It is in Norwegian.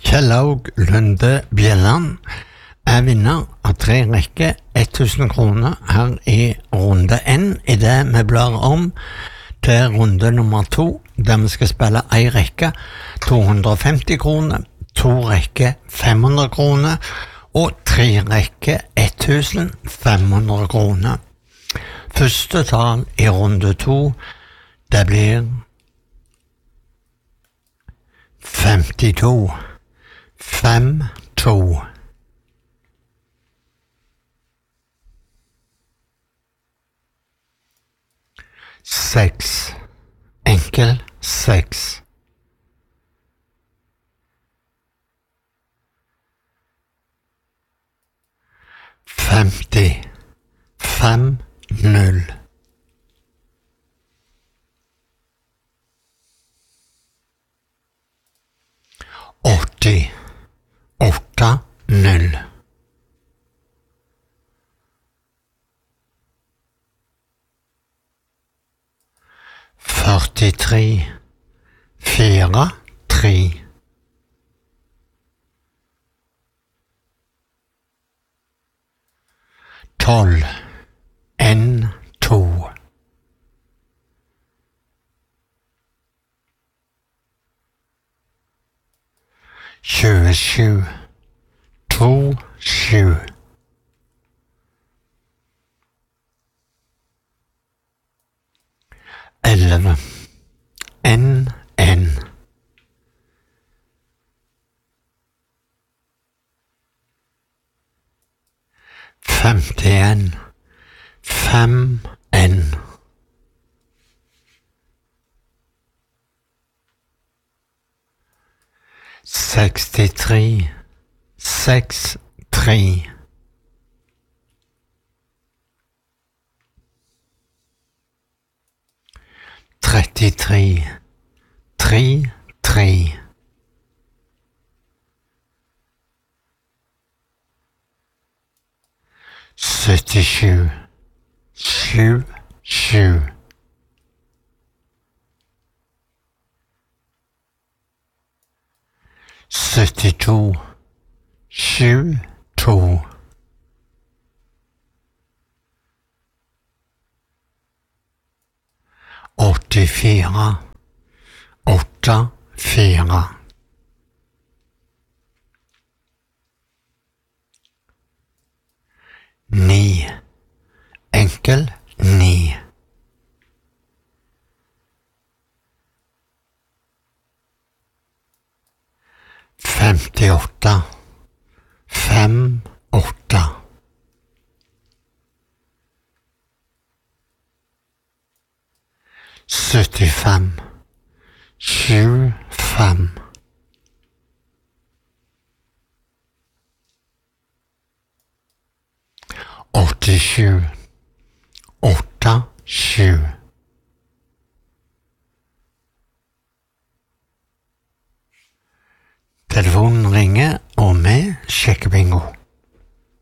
Kjellaug Lunde Bjelland er vinner av 3 rekker 1000 kroner her i runde 1, i det vi blar om til runde nummer 2, der vi skal spille 1 rekke 250 kroner, 2 rekker 500 kroner og 3 rekker 1500 kroner. Første tall i runde 2, det blir 52. 5-2. 6. Enkel 6. 50. 5-0. 80. 8-0. 43. 4-3. 12. 1-2. 27. 2-7. 11. 1-1. 51. 5-1. 63. 6-3. 33. 3-3. 77. 7-7. 72. 7-2. 84. 8-4. 9. Enkel 9. 58. 5-8. 75. 7-5. 87. 8-7. Telefonen ringer, og vi sjekker bingo.